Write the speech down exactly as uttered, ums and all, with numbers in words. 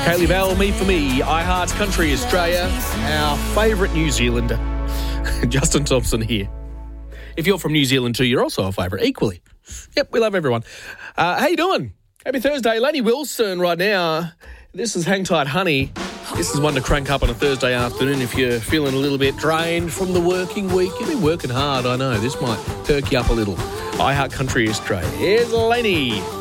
Kaylee Bell, Me For Me, I Heart Country Australia, our favourite New Zealander, Justin Thompson here. If you're from New Zealand too, you're also a favourite, equally. Yep, we love everyone. Uh, how you doing? Happy Thursday. Laney Wilson right now. This is Hang Tight Honey. This is one to crank up on a Thursday afternoon if you're feeling a little bit drained from the working week. You've been working hard, I know. This might perk you up a little. I Heart Country Australia. Here's Laney.